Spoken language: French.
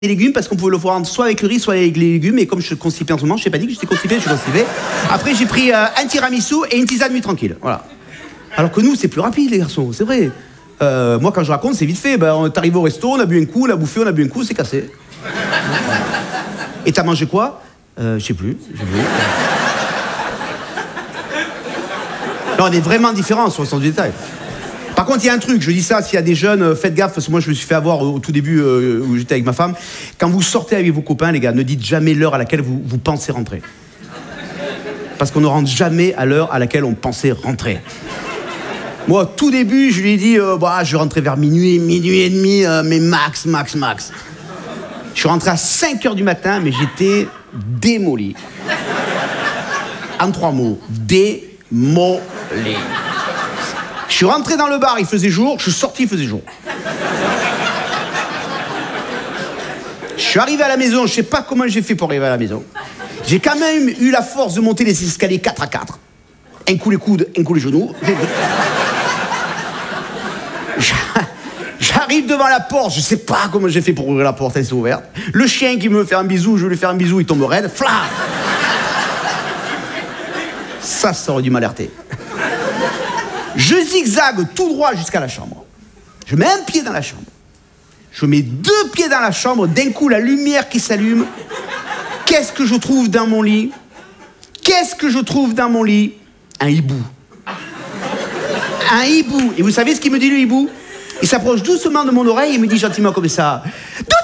les légumes parce qu'on pouvait le voir soit avec le riz, soit avec les légumes. Et comme je suis constipé en ce moment, je t'ai pas dit que j'étais constipé, je suis constipé. Après, j'ai pris un tiramisu et une tisane nuit tranquille. Voilà. Alors que nous, c'est plus rapide, les garçons, c'est vrai. Moi, quand je raconte, c'est vite fait. On est arrivé au resto, on a bu un coup, on a bouffé, on a bu un coup, c'est cassé. Et t'as mangé quoi? Je sais plus. Non, on est vraiment différents sur le sens du détail. Par contre, il y a un truc, je dis ça, s'il y a des jeunes, faites gaffe, parce que moi je me suis fait avoir au tout début où j'étais avec ma femme. Quand vous sortez avec vos copains, les gars, ne dites jamais l'heure à laquelle vous pensez rentrer. Parce qu'on ne rentre jamais à l'heure à laquelle on pensait rentrer. Moi, au tout début, je lui ai dit, je vais rentrer vers minuit et demi, mais max. Je suis rentré à 5h du matin, mais j'étais démoli. En 3 mots, démoli. Je suis rentré dans le bar, il faisait jour, je suis sorti, il faisait jour. Je suis arrivé à la maison, je sais pas comment j'ai fait pour arriver à la maison. J'ai quand même eu la force de monter les escaliers 4 à 4. Un coup les coudes, un coup les genoux. J'arrive devant la porte, je sais pas comment j'ai fait pour ouvrir la porte, elle s'est ouverte. Le chien qui me fait un bisou, je lui fais un bisou, il tombe raide. Fla! Ça aurait dû m'alerter. Je zigzague tout droit jusqu'à la chambre. Je mets un pied dans la chambre. Je mets 2 pieds dans la chambre. D'un coup, la lumière qui s'allume. Qu'est-ce que je trouve dans mon lit? Un hibou. Un hibou. Et vous savez ce qu'il me dit, le hibou? Il s'approche doucement de mon oreille et me dit gentiment comme ça: